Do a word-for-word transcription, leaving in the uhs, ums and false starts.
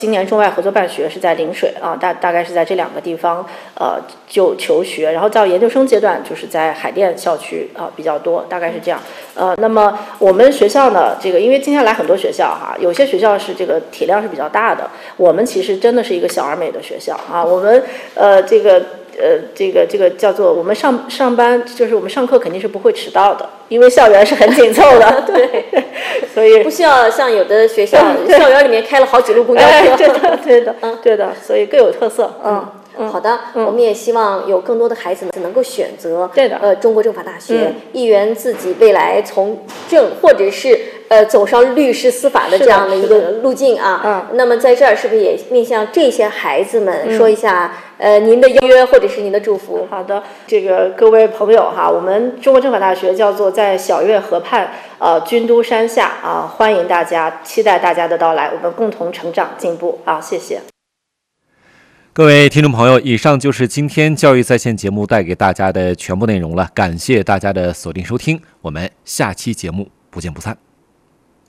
今年中外合作办学是在陵水啊，大大概是在这两个地方呃就求学，然后到研究生阶段就是在海淀校区啊比较多，大概是这样。呃，那么我们学校呢，这个因为今天来很多学校哈，有些学校是这个体量是比较大的，我们其实真的是一个小而美的学校啊，我们呃这个。呃，这个这个叫做我们上上班，就是我们上课肯定是不会迟到的，因为校园是很紧凑的， 对， 所以不需要像有的学校校园里面开了好几路公交车， 哎、对的，对的，嗯，对的，所以各有特色，嗯。 嗯，好的、嗯，我们也希望有更多的孩子能够选择对的， 呃，中国政法大学， 嗯、 一圆自己未来从政或者是呃走上律师司法的这样的一个路径啊。 嗯， 那么在这儿是不是也面向这些孩子们说一下、嗯、呃您的邀约或者是您的祝福？ 好的，这个各位朋友哈，我们中国政法大学叫做在小月河畔呃军都山下啊，欢迎大家，期待大家的到来，我们共同成长进步啊，谢谢。 各位听众朋友，以上就是今天教育在线节目带给大家的全部内容了，感谢大家的锁定收听，我们下期节目不见不散。